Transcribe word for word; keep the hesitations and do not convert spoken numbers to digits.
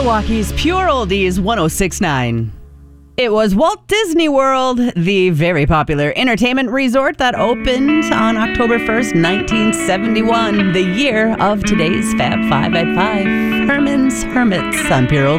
Milwaukee's Pure Oldies one oh six point nine. It was Walt Disney World, the very popular entertainment resort that opened on October first, nineteen seventy-one, the year of today's Fab Five at five. Herman's Hermits on Pure Oldies.